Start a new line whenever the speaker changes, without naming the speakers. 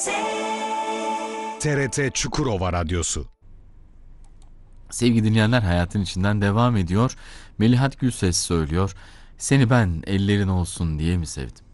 TRT Çukurova Radyosu.
Sevgili dinleyenler, hayatın içinden devam ediyor. Melihat Gülses söylüyor. Seni ben ellerin olsun diye mi sevdim?